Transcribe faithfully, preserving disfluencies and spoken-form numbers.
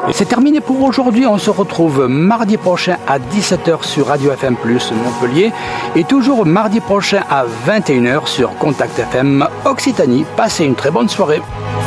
C'est terminé pour aujourd'hui. On se retrouve mardi prochain à dix-sept heures sur Radio F M plus, Montpellier et toujours mardi prochain à vingt et une heures sur Contact F M Occitanie. Passez une très bonne soirée.